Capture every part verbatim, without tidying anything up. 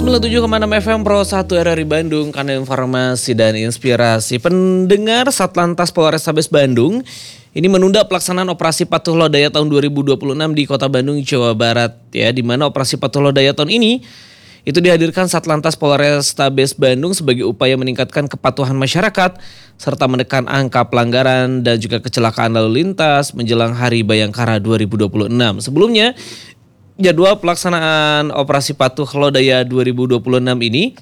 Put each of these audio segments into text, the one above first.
sembilan puluh tujuh koma enam F M Pro satu R R I Bandung, kanal informasi dan inspirasi. Pendengar, Satlantas Polrestabes Bandung ini menunda pelaksanaan operasi patuh lodaya tahun dua ribu dua puluh enam di Kota Bandung, Jawa Barat, ya, di mana operasi patuh lodaya tahun ini itu dihadirkan Satlantas Polrestabes Bandung sebagai upaya meningkatkan kepatuhan masyarakat serta menekan angka pelanggaran dan juga kecelakaan lalu lintas menjelang Hari Bayangkara dua ribu dua puluh enam. Sebelumnya, jadwal pelaksanaan operasi patuh lodaya dua ribu dua puluh enam ini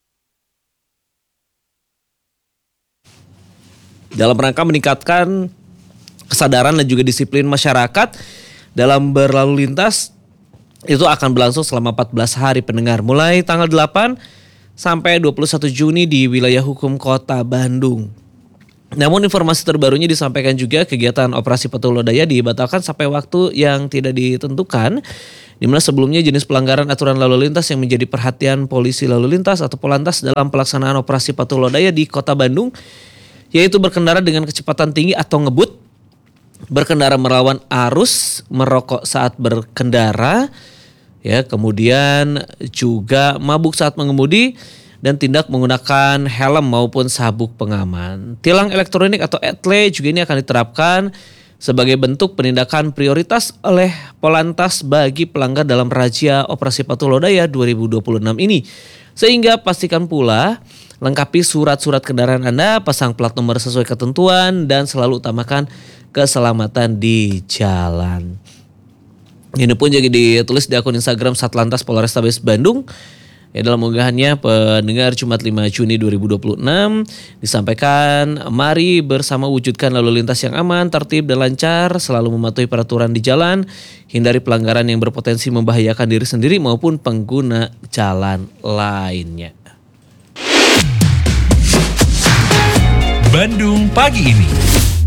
dalam rangka meningkatkan kesadaran dan juga disiplin masyarakat dalam berlalu lintas itu akan berlangsung selama empat belas hari, pendengar, mulai tanggal delapan sampai dua puluh satu Juni di wilayah hukum Kota Bandung. Namun informasi terbarunya disampaikan juga kegiatan operasi patuh lodaya dibatalkan sampai waktu yang tidak ditentukan, di mana sebelumnya jenis pelanggaran aturan lalu lintas yang menjadi perhatian polisi lalu lintas atau Polantas dalam pelaksanaan operasi patuh lodaya di Kota Bandung yaitu berkendara dengan kecepatan tinggi atau ngebut, berkendara melawan arus, merokok saat berkendara, ya, kemudian juga mabuk saat mengemudi dan tindak menggunakan helm maupun sabuk pengaman. Tilang elektronik atau E T L E juga ini akan diterapkan sebagai bentuk penindakan prioritas oleh Polantas bagi pelanggar dalam razia operasi patuh lodaya dua ribu dua puluh enam ini. Sehingga pastikan pula lengkapi surat-surat kendaraan Anda, pasang plat nomor sesuai ketentuan dan selalu utamakan keselamatan di jalan. Ini pun juga ditulis di akun Instagram Satlantas Polrestabes Bandung. Ya, dalam unggahannya, pendengar, Jumat lima Juni dua ribu dua puluh enam disampaikan, mari bersama wujudkan lalu lintas yang aman, tertib dan lancar, selalu mematuhi peraturan di jalan, hindari pelanggaran yang berpotensi membahayakan diri sendiri maupun pengguna jalan lainnya. Bandung pagi ini.